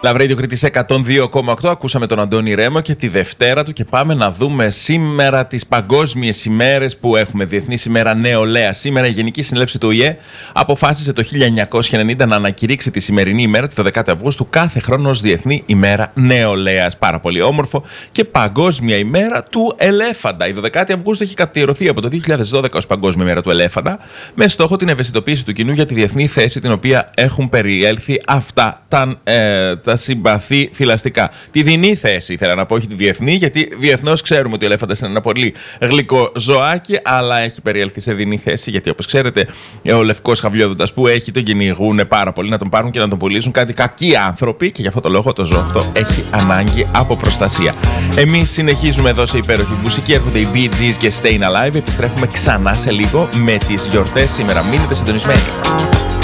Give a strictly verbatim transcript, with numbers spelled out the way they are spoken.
Love Radio Κρήτης εκατόν δύο κόμμα οκτώ. Ακούσαμε τον Αντώνη Ρέμο και τη Δευτέρα του και πάμε να δούμε σήμερα τις παγκόσμιες ημέρες που έχουμε. Διεθνής ημέρα νεολαία. Σήμερα η Γενική Συνέλευση του Ο Η Ε αποφάσισε το χίλια εννιακόσια ενενήντα να ανακηρύξει τη σημερινή ημέρα, τη δωδεκάτη Αυγούστου, κάθε χρόνο ως Διεθνή ημέρα νεολαίας. Πάρα πολύ όμορφο. Και Παγκόσμια ημέρα του ελέφαντα. Η δωδεκάτη Αυγούστου έχει κατηρωθεί από το δύο χιλιάδες δώδεκα ως Παγκόσμια ημέρα του ελέφαντα, με στόχο την ευαισθητοποίηση του κοινού για τη διεθνή θέση την οποία έχουν περιέλθει αυτά τα, ε, τα συμπαθή θηλαστικά. Τη δεινή θέση ήθελα να πω, όχι τη διεθνή, γιατί διεθνώς ξέρουμε ότι ο ελέφαντας είναι ένα πολύ γλυκό ζωάκι, αλλά έχει περιέλθει σε δεινή θέση, γιατί όπως ξέρετε ο λευκός χαβλιόδοντας που έχει τον κυνηγούν πάρα πολύ, να τον πάρουν και να τον πουλήσουν κάτι κακοί άνθρωποι, και γι' αυτό το λόγο το ζώο αυτό έχει ανάγκη από προστασία. Εμείς συνεχίζουμε εδώ σε υπέροχη μουσική, έρχονται οι Bee Gees και Staying Alive. Επιστρέφουμε ξανά σε λίγο με τις γιορτές σήμερα. Μείνετε συντονισμένοι.